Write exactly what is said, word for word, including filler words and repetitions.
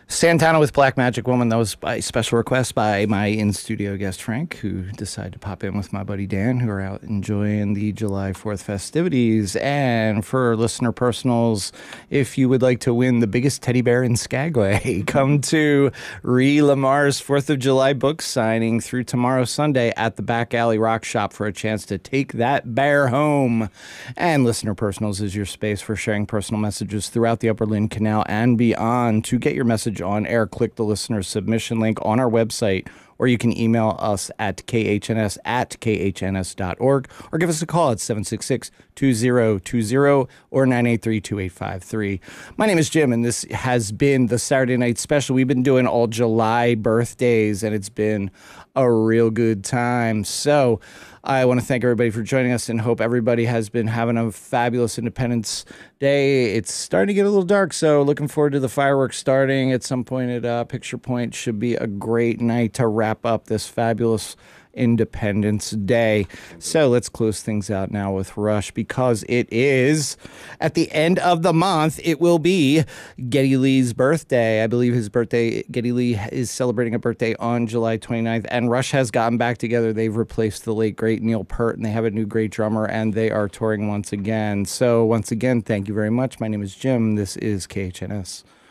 Santana with Black Magic Woman. That was by special request by my in-studio guest Frank, who decided to pop in with my buddy Dan, who are out enjoying the July fourth festivities. And for listener personals, if you would like to win the biggest teddy bear in Skagway, come to Ree Lamar's fourth of July book signing through tomorrow Sunday at the Back Alley Rock Shop for a chance to take that bear home. And listener personals is your space for sharing personal messages throughout the Upper Lynn Canal and beyond. To get your message on air, click the listener submission link on our website, or you can email us at khns at khns dot org, or give us a call at seven six six, two zero two zero or nine eight three, two eight five three. My name is Jim, and this has been the Saturday Night Special. We've been doing all July birthdays, and it's been a real good time. So I want to thank everybody for joining us and hope everybody has been having a fabulous Independence Day. It's starting to get a little dark, so looking forward to the fireworks starting at some point at uh, Picture Point. Should be a great night to wrap up this fabulous Independence Day. So let's close things out now with Rush, because it is at the end of the month. It will be Geddy Lee's birthday. I believe his birthday, Geddy Lee is celebrating a birthday on July twenty-ninth, and Rush has gotten back together. They've replaced the late great Neil Peart, and they have a new great drummer, and they are touring once again. So once again, thank you very much. My name is Jim. This is K H N S.